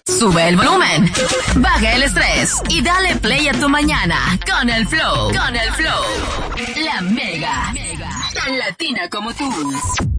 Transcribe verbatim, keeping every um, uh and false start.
Sube el volumen, baja el estrés y dale play a tu mañana con el flow. Con el flow. La Mega. Tan latina como tú.